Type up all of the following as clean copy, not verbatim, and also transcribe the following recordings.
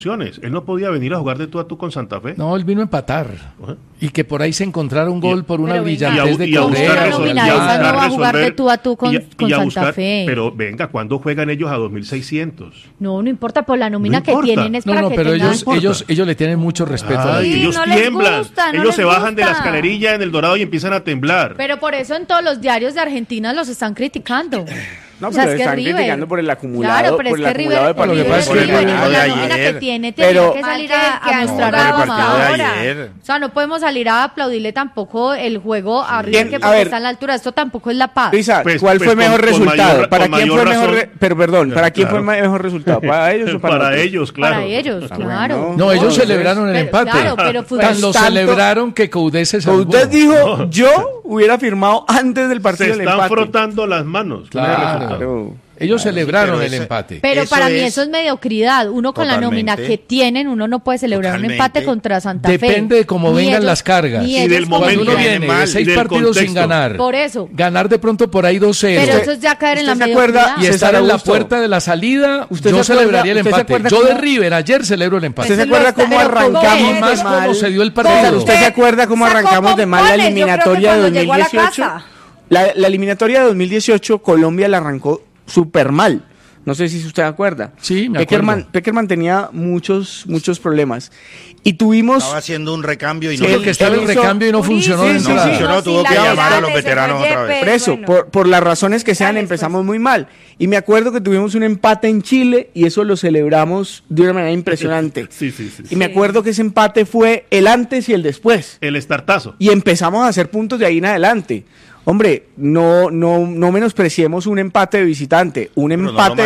Él no podía venir a jugar de tú a tú con Santa Fe. No, él vino a empatar. Y que por ahí se encontrara un gol por una brillantez de Correa. No va a jugar de tú a tú con Santa Fe. Pero venga, ¿cuándo juegan ellos a 2.600? No importa, por la nómina que tienen es para que pero tengan... ellos le tienen mucho respeto a ellos tiemblan. Ellos se bajan de la escalerilla en el Dorado y empiezan a temblar. Pero por eso en todos los diarios de Argentina los están criticando. No, pero es que están criticando por el acumulado. Claro, pero es que River por la nómina que tiene, tenía que salir a mostrar ahora. O sea, no podemos salir a aplaudirle tampoco el juego a River que porque está a la altura. Esto tampoco es La Paz. Luisa, ¿cuál fue el mejor resultado? ¿Para quién fue mejor? Pero perdón, ¿para quién fue el mejor resultado? ¿Para ellos o para ellos, claro? Para ellos, claro. No, ellos celebraron el empate. Claro, pero tan lo celebraron que Coudet se salvó. Coudet dijo, yo hubiera firmado antes del partido del empate. Se están frotando las manos. Claro. Ellos celebraron el empate. Pero para mí eso es mediocridad. Uno con la nómina que tienen, uno no puede celebrar un empate contra Santa Fe. Depende de cómo vengan las cargas. Y del momento. Cuando uno viene de 6 partidos sin ganar. Por eso. Ganar de pronto por ahí 2-0. Pero eso es ya caer en la mediocridad. Y estar en la puerta de la salida, yo celebraría el empate. Yo de River ayer celebro el empate. ¿Usted se acuerda cómo arrancamos más cómo se dio el partido? ¿Usted se acuerda cómo arrancamos de mal la eliminatoria de 2018? La eliminatoria de 2018, Colombia la arrancó súper mal. No sé si usted se acuerda. Sí, me acuerdo. Peckerman tenía muchos problemas. Y tuvimos... Estaba haciendo un recambio y no... porque estaba en recambio y no funcionó. No, tuvo que llamar a los veteranos otra vez. Por eso, por las razones que sean, empezamos muy mal. Y me acuerdo que tuvimos un empate en Chile y eso lo celebramos de una manera impresionante. Sí. Y me acuerdo que ese empate fue el antes y el después. El estartazo. Y empezamos a hacer puntos de ahí en adelante. Hombre, no menospreciemos un empate de visitante, un empate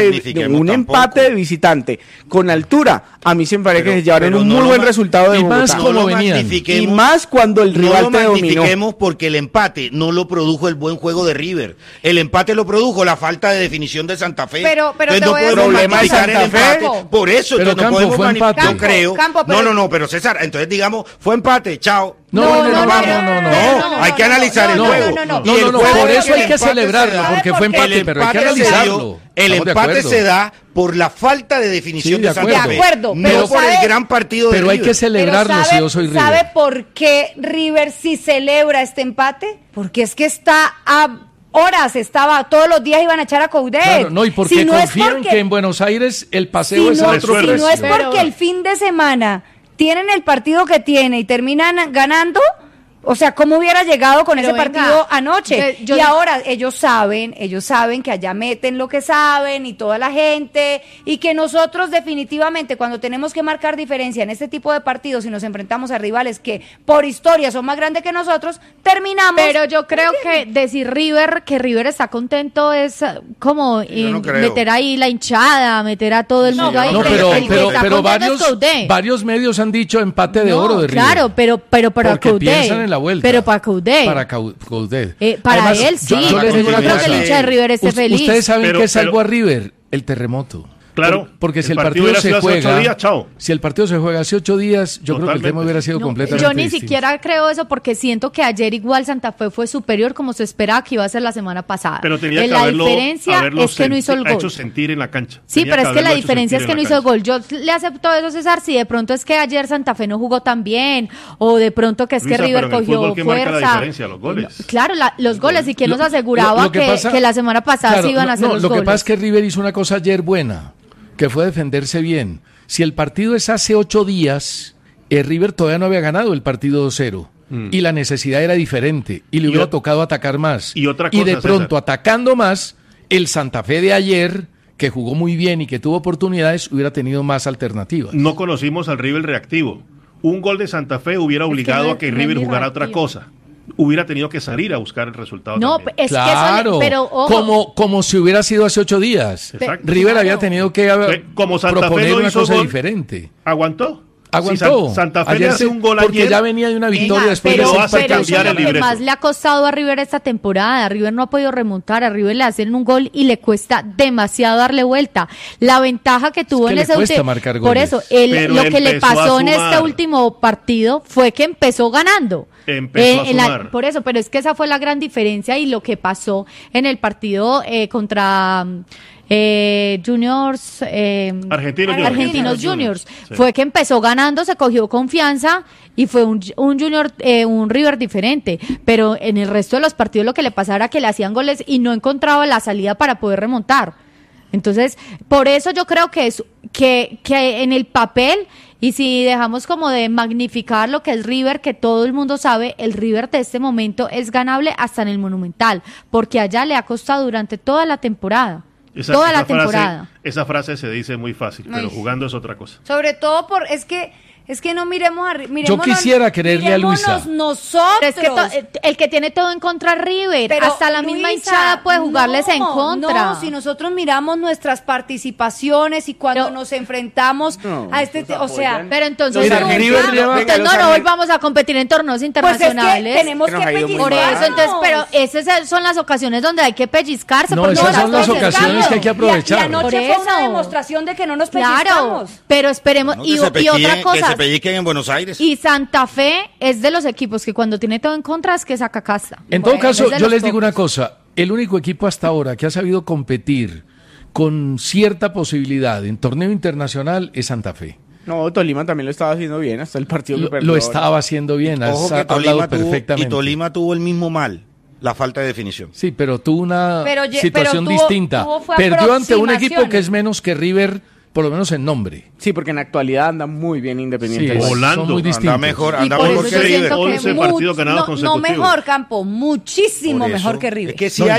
de visitante con altura. A mí siempre parece que se llevaron un muy buen resultado de Bogotá. Más como venían. Y más cuando el rival te dominó. No lo magnifiquemos porque el empate no lo produjo el buen juego de River. El empate lo produjo la falta de definición de Santa Fe. Pero entonces no podemos magnificar el empate. Por eso, pero entonces no podemos magnificar. Yo creo. No, pero César, entonces digamos, fue empate, chao. No, hay que analizar el juego. No, por eso hay que celebrarlo, porque fue empate, pero hay que analizarlo. El empate se da por la falta de definición de Santa Fe. De acuerdo, no por el gran partido de River. Pero hay que celebrarlo si yo soy River. ¿Sabe por qué River sí celebra este empate? Porque es que está a horas, todos los días iban a echar a Coudet. Claro, no, y porque confían que en Buenos Aires el paseo es a otro precio. Si no es porque el fin de semana tienen el partido que tiene y terminan ganando, o sea, ¿cómo hubiera llegado con ese partido anoche? Y ahora ellos saben que allá meten lo que saben y toda la gente, y que nosotros definitivamente cuando tenemos que marcar diferencia en este tipo de partidos y nos enfrentamos a rivales que por historia son más grandes que nosotros, terminamos. Pero yo creo que decir que River está contento es como meter ahí la hinchada, meter a todo el mundo ahí. No, pero varios medios han dicho empate de oro de River. Claro, pero para Coudet. Vuelta. Pero para Coudet. Para Coudet. Para además, él sí. Yo creo que el hincha de River esté feliz. Ustedes saben qué salvó a River, el terremoto. Claro, porque si el partido se juega, 8 días, chao. Si el partido se juega hace 8 días, yo creo que el tema hubiera sido completamente yo ni distinto. siquiera creo eso porque siento que ayer igual Santa Fe fue superior como se esperaba que iba a ser la semana pasada. Pero tenía que la diferencia es que no hizo el gol. Hecho sentir en la cancha. Sí, pero es que la diferencia es que no hizo el gol. Yo le acepto eso, César, si de pronto es que ayer Santa Fe no jugó tan bien o de pronto que es que River cogió fuerza. La diferencia, los goles. Claro, los goles. ¿Y quién nos aseguraba que la semana pasada se iban a hacer los goles? Lo que pasa es que River hizo una cosa ayer buena, que fue defenderse bien. Si el partido es hace 8 días, River todavía no había ganado el partido 2-0. Y la necesidad era diferente. Y le hubiera tocado atacar más. Y otra cosa, y de pronto, César, atacando más, el Santa Fe de ayer, que jugó muy bien y que tuvo oportunidades, hubiera tenido más alternativas. No conocimos al River reactivo. Un gol de Santa Fe hubiera obligado a que River jugara otra cosa. Hubiera tenido que salir a buscar el resultado. No, también. es claro, que pero ojo. Como si hubiera sido hace 8 días. Exacto. River había tenido que como Santa proponer Fe no una hizo cosa gol, diferente. Aguantó. Aguantó. Si Santa Fe ayer le hace un gol porque ayer, ya venía de una victoria después pero, de hace pero cambiar eso el es lo que libreto. más le ha costado a River esta temporada. River no ha podido remontar, a River le hacen un gol y le cuesta demasiado darle vuelta. La ventaja que tuvo en ese último, por eso lo que le pasó en este último partido fue que empezó ganando. Empezó a sumar. Por eso, pero es que esa fue la gran diferencia y lo que pasó en el partido contra Juniors, Argentinos Juniors. Sí. Fue que empezó ganando, se cogió confianza y fue un Junior, un River diferente. Pero en el resto de los partidos lo que le pasaba era que le hacían goles y no encontraba la salida para poder remontar. Entonces, por eso yo creo que es que en el papel, y si dejamos como de magnificar lo que es River, que todo el mundo sabe, el River de este momento es ganable hasta en el Monumental, porque allá le ha costado durante toda la temporada. Esa frase se dice muy fácil, pero jugando es otra cosa. Sobre todo es que no miremos yo quisiera creerle a Luisa. Nosotros. Es que el que tiene todo en contra es River. Pero hasta la misma hinchada puede jugarles en contra. No, si nosotros miramos nuestras participaciones y cuando nos enfrentamos a o sea, pero entonces no volvamos a competir en torneos internacionales. Pues es que tenemos que pellizcarnos. Por eso, entonces, pero esas son las ocasiones donde hay que pellizcarse. No, esas son las ocasiones que hay que aprovechar. Y anoche fue una demostración de que no nos pellizcamos. Pero esperemos, y otra cosa. Pelliquen en Buenos Aires. Y Santa Fe es de los equipos que cuando tiene todo en contra es que saca casta. En todo caso, yo les digo una cosa, el único equipo hasta ahora que ha sabido competir con cierta posibilidad en torneo internacional es Santa Fe. No, Tolima también lo estaba haciendo bien hasta el partido que perdió. Lo estaba haciendo bien, Ojo que Tolima perfectamente. Y Tolima tuvo el mismo mal, la falta de definición. Sí, pero tuvo una situación distinta. Perdió ante un equipo que es menos que River, por lo menos en nombre. Sí, porque en actualidad anda muy bien Independiente. Sí, volando. Son muy distintos. Anda mejor que River. 11 partidos ganados consecutivos. No mejor, Campo, muchísimo mejor que River. Es que si hay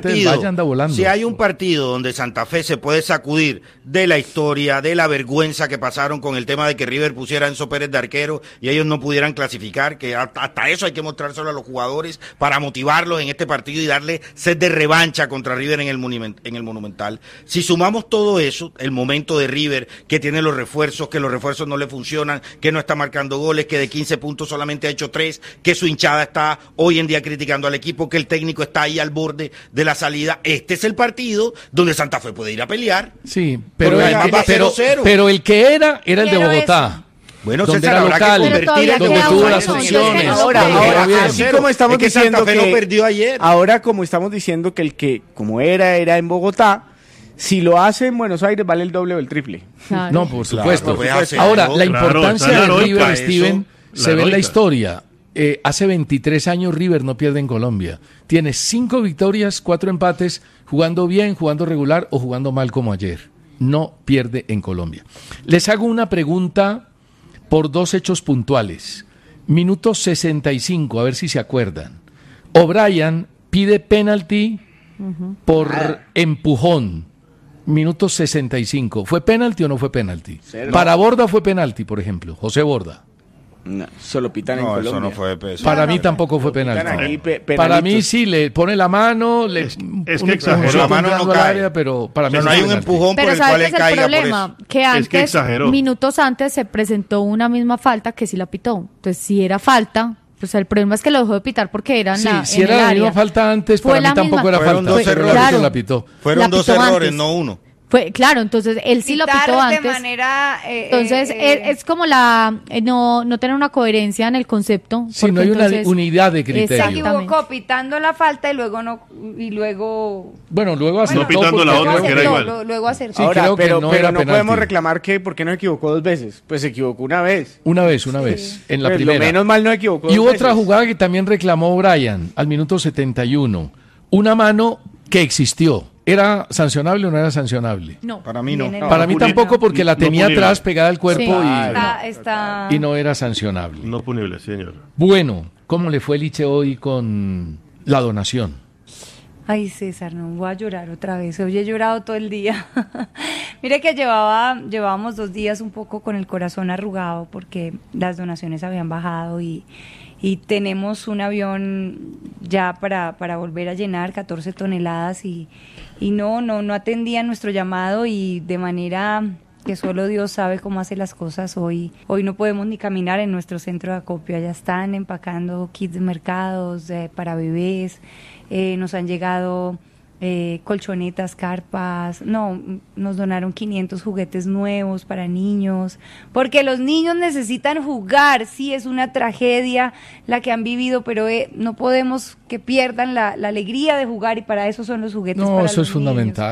un partido donde Santa Fe se puede sacudir de la historia, de la vergüenza que pasaron con el tema de que River pusiera a Enzo Pérez de arquero y ellos no pudieran clasificar, que hasta eso hay que mostrárselo a los jugadores para motivarlos en este partido y darle sed de revancha contra River en el Monumental. Si sumamos todo eso, el momento de River, que tiene los refuerzos, que los refuerzos no le funcionan, que no está marcando goles, que de 15 puntos solamente ha hecho 3, que su hinchada está hoy en día criticando al equipo, que el técnico está ahí al borde de la salida. Este es el partido donde Santa Fe puede ir a pelear. Sí, pero el que era el de Bogotá. Bueno, donde era local, donde tuvo las opciones. Ahora, así como estamos diciendo Santa Fe no perdió ayer. Ahora, como estamos diciendo que el que como era en Bogotá, si lo hace en Buenos Aires vale el doble o el triple. Claro. No, por supuesto. Claro, ahora, la importancia de River, eso, Steven, se ve en la historia. Hace 23 años River no pierde en Colombia. Tiene 5 victorias, 4 empates, jugando bien, jugando regular o jugando mal como ayer. No pierde en Colombia. Les hago una pregunta por 2 hechos puntuales. Minuto 65, a ver si se acuerdan. O'Brien pide penalti por empujón. Minuto 65. ¿Fue penalti o no fue penalti? Para Borda fue penalti, por ejemplo. José Borda. No, solo pitan en Colombia. Eso no fue peso. Para mí tampoco fue penalti. Para mí sí, le pone la mano, es que exageró. La mano no cae. área, pero para mí no hay un empujón por el cual él caiga por eso. Pero ¿sabes qué es el problema? Que antes, minutos antes, se presentó una misma falta que sí la pitó. Entonces, si era falta, pues el problema es que lo dejó de pitar porque era si era la misma falta antes, para mí tampoco era falta. Fueron 2 errores, no uno. Claro, entonces él sí lo pitó antes. De manera, entonces es como no tener una coherencia en el concepto. Sí, no hay una unidad de criterio. Se equivocó pitando la falta y luego bueno, luego acertó. No pitando la otra, que era igual. Luego acertó. Sí, ahora, pero no podemos reclamar que ¿por qué no equivocó 2 veces? Pues se equivocó una vez. Una vez, en la primera. Lo menos mal no equivocó. Y hubo otra jugada que también reclamó Brian al minuto 71. Una mano que existió. ¿Era sancionable o no era sancionable? No. Para mí no. Para mí tampoco, porque la tenía atrás pegada al cuerpo y no era sancionable. No punible, señor. Bueno, ¿cómo le fue Liche hoy con la donación? Ay, César, no voy a llorar otra vez. Hoy he llorado todo el día. Mire que llevábamos 2 días un poco con el corazón arrugado porque las donaciones habían bajado y tenemos un avión ya para volver a llenar 14 toneladas y no atendían nuestro llamado y de manera que solo Dios sabe cómo hace las cosas. Hoy no podemos ni caminar en nuestro centro de acopio. Allá están empacando kits de mercados para bebés. Nos han llegado colchonetas, carpas. Nos donaron 500 juguetes nuevos para niños, porque los niños necesitan jugar. Sí, es una tragedia la que han vivido, pero no podemos que pierdan la alegría de jugar y para eso son los juguetes. No, para eso los es fundamental. niños.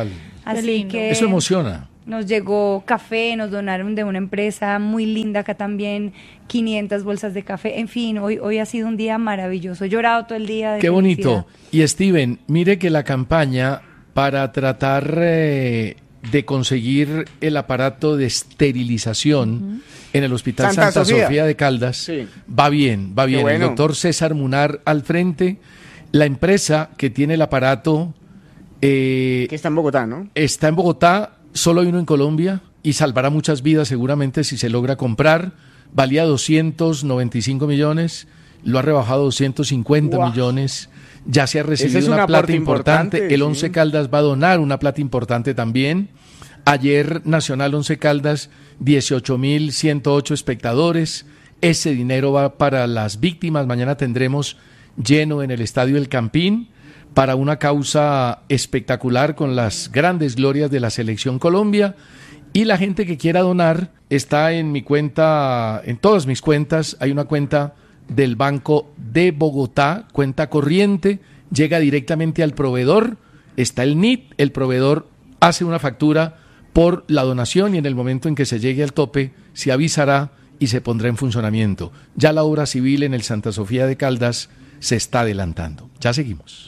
Así que eso emociona. Nos llegó café, nos donaron de una empresa muy linda acá también 500 bolsas de café. En fin, hoy ha sido un día maravilloso. He llorado todo el día. Qué bonito. Y Steven, mire que la campaña para tratar de conseguir el aparato de esterilización en el Hospital Santa Sofía de Caldas va bien. Bueno. El doctor César Munar al frente, la empresa que tiene el aparato... que está en Bogotá, ¿no? Está en Bogotá. Solo hay uno en Colombia y salvará muchas vidas seguramente si se logra comprar. Valía 295 millones, lo ha rebajado a 250 millones. Ya se ha recibido una plata importante. El Once Caldas va a donar una plata importante también. Ayer Nacional Once Caldas, 18.108 espectadores. Ese dinero va para las víctimas. Mañana tendremos lleno en el Estadio El Campín, para una causa espectacular con las grandes glorias de la Selección Colombia. Y la gente que quiera donar está en mi cuenta, en todas mis cuentas. Hay una cuenta del Banco de Bogotá, cuenta corriente, llega directamente al proveedor, está el NIT, el proveedor hace una factura por la donación y en el momento en que se llegue al tope se avisará y se pondrá en funcionamiento. Ya la obra civil en el Santa Sofía de Caldas se está adelantando. Ya seguimos.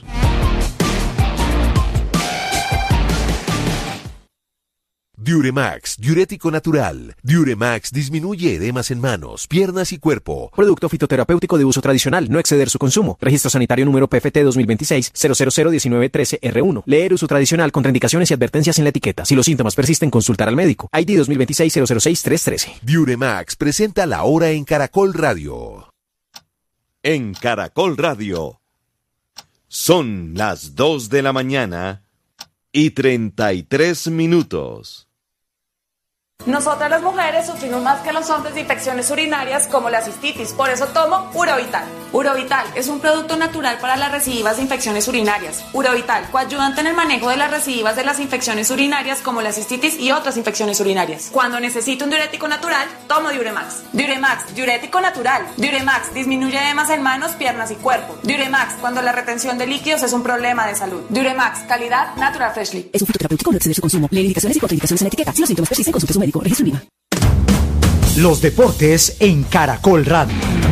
Diuremax, diurético natural. Diuremax disminuye edemas en manos, piernas y cuerpo. Producto fitoterapéutico de uso tradicional, no exceder su consumo. Registro sanitario número PFT 2026-0001913R1. Leer uso tradicional, contraindicaciones y advertencias en la etiqueta. Si los síntomas persisten, consultar al médico. ID 2026-006-313. Diuremax presenta La Hora en Caracol Radio. En Caracol Radio. Son las 2 de la mañana y 33 minutos. Nosotras las mujeres sufrimos más que los hombres de infecciones urinarias como la cistitis, por eso tomo Urovital. Urovital es un producto natural para las recidivas de infecciones urinarias. Urovital, coayudante en el manejo de las recidivas de las infecciones urinarias como la cistitis y otras infecciones urinarias. Cuando necesito un diurético natural, tomo Diuremax. Diuremax, diurético natural. Diuremax disminuye edemas en manos, piernas y cuerpo. Diuremax, cuando la retención de líquidos es un problema de salud. Diuremax, calidad Natural Freshly. Es un fitoterapéutico, no exceder su consumo. Lee indicaciones y contraindicaciones en la etiqueta. Si los síntomas persisten, consulte a su médico. Registro INVIMA. Los deportes en Caracol Radio.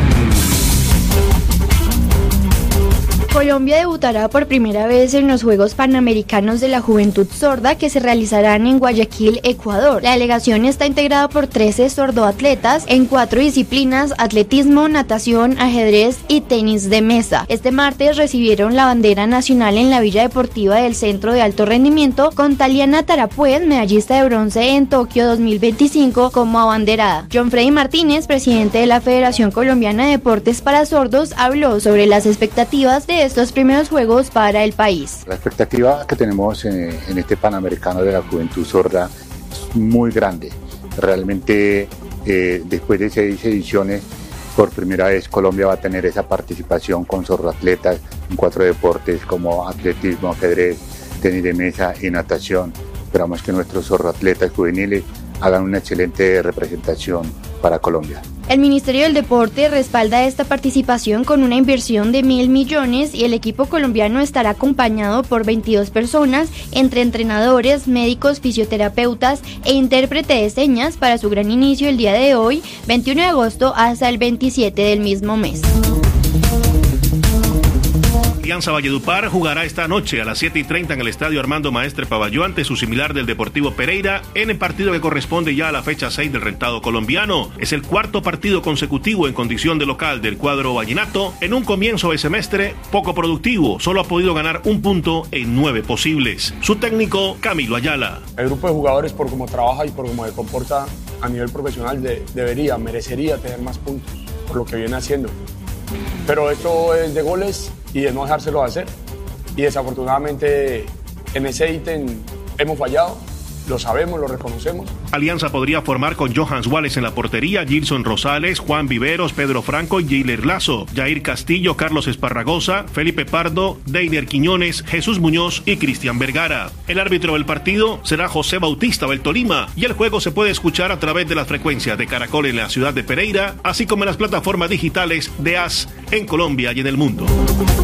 Colombia debutará por primera vez en los Juegos Panamericanos de la Juventud Sorda que se realizarán en Guayaquil, Ecuador. La delegación está integrada por 13 sordoatletas en 4 disciplinas: atletismo, natación, ajedrez y tenis de mesa. Este martes recibieron la bandera nacional en la Villa Deportiva del Centro de Alto Rendimiento, con Taliana Tarapuez, medallista de bronce en Tokio 2025, como abanderada. John Freddy Martínez, presidente de la Federación Colombiana de Deportes para Sordos, habló sobre las expectativas de estos primeros juegos para el país. La expectativa que tenemos en este Panamericano de la Juventud Sorda es muy grande. Realmente, después de 6 ediciones, por primera vez Colombia va a tener esa participación con sordoatletas en 4 deportes como atletismo, ajedrez, tenis de mesa y natación. Esperamos que nuestros sordoatletas juveniles hagan una excelente representación para Colombia. El Ministerio del Deporte respalda esta participación con una inversión de 1.000 millones y el equipo colombiano estará acompañado por 22 personas, entre entrenadores, médicos, fisioterapeutas e intérprete de señas para su gran inicio el día de hoy, 21 de agosto, hasta el 27 del mismo mes. Alianza Valledupar jugará esta noche a las 7:30 en el Estadio Armando Maestre Pavalló ante su similar del Deportivo Pereira en el partido que corresponde ya a la fecha 6 del rentado colombiano. Es el 4º partido consecutivo en condición de local del cuadro vallenato en un comienzo de semestre poco productivo. Solo ha podido ganar un punto en 9 posibles. Su técnico, Camilo Ayala. El grupo de jugadores, por cómo trabaja y por cómo se comporta a nivel profesional, merecería tener más puntos por lo que viene haciendo. Pero esto es de goles y de no dejárselo hacer. Y desafortunadamente en ese ítem hemos fallado. Lo sabemos, lo reconocemos. Alianza podría formar con Johans Wallace en la portería, Gilson Rosales, Juan Viveros, Pedro Franco y Giler Lazo, Jair Castillo, Carlos Esparragosa, Felipe Pardo, Deiner Quiñones, Jesús Muñoz y Cristian Vergara. El árbitro del partido será José Bautista del Tolima y el juego se puede escuchar a través de las frecuencias de Caracol en la ciudad de Pereira, así como en las plataformas digitales de AS en Colombia y en el mundo.